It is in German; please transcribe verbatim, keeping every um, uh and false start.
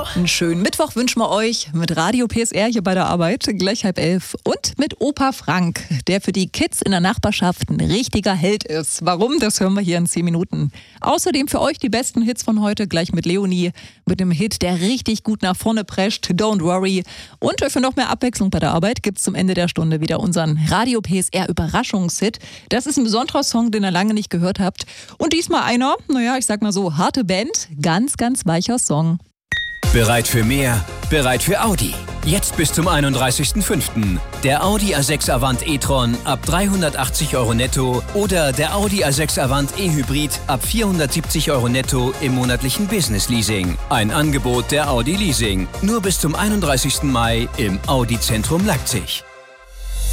Einen schönen Mittwoch wünschen wir euch mit Radio P S R hier bei der Arbeit, gleich halb elf. Und mit Opa Frank, der für die Kids in der Nachbarschaft ein richtiger Held ist. Warum? Das hören wir hier in zehn Minuten. Außerdem für euch die besten Hits von heute, gleich mit Leonie, mit dem Hit, der richtig gut nach vorne prescht, Don't Worry. Und für noch mehr Abwechslung bei der Arbeit gibt es zum Ende der Stunde wieder unseren Radio P S R Überraschungshit. Das ist ein besonderer Song, den ihr lange nicht gehört habt. Und diesmal einer, naja, ich sag mal so, harte Band, ganz, ganz weicher Song. Bereit für mehr? Bereit für Audi. Jetzt bis zum einunddreißigsten fünften Der Audi A sechs Avant e-tron ab dreihundertachtzig Euro netto oder der Audi A sechs Avant e-Hybrid ab vierhundertsiebzig Euro netto im monatlichen Business Leasing. Ein Angebot der Audi Leasing. Nur bis zum einunddreißigsten Mai im Audi Zentrum Leipzig.